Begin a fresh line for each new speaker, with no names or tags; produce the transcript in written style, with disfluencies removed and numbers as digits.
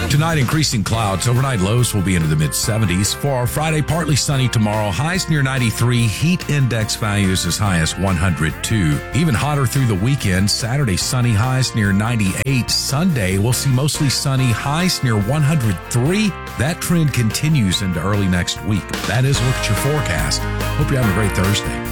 Tonight, increasing clouds. Overnight lows will be into the mid-70s. For our Friday, partly sunny tomorrow. Highs near 93. Heat index values as high as 102. Even hotter through the weekend. Saturday, sunny, highs near 98. Sunday, we'll see mostly sunny, highs near 103. That trend continues into early next week. That is a look at your forecast. Hope you're having a great Thursday.